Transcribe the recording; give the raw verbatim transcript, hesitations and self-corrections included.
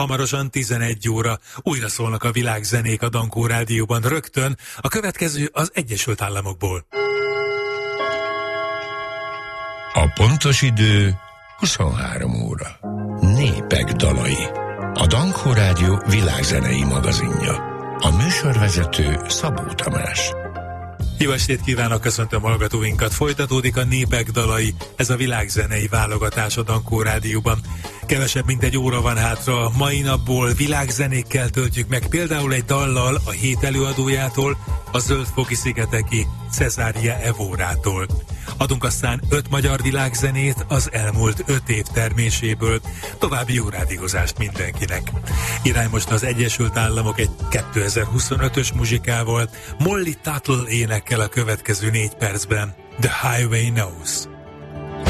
Hamarosan tizenegy óra újra szólnak a világzenék a Dankó Rádióban. Rögtön a következő az Egyesült Államokból. A pontos idő huszonhárom óra. Népek dalai. A Dankó Rádió világzenei magazinja. A műsorvezető Szabó Tamás. Jó estét kívánok, köszöntöm hallgatóinkat. Folytatódik a Népek dalai, ez a világzenei válogatás a Dankó Rádióban. Kevesebb mint egy óra van hátra, mai napból világzenékkel töltjük meg, például egy dallal a hét előadójától, a Zöld-foki-szigeteki Cesária Evórától. Adunk aztán öt magyar világzenét az elmúlt öt év terméséből. További jó rádiózást mindenkinek. Irány most az Egyesült Államok egy kétezer-huszonötös muzsikával. Molly Tuttle énekkel a következő négy percben. The Highway Knows.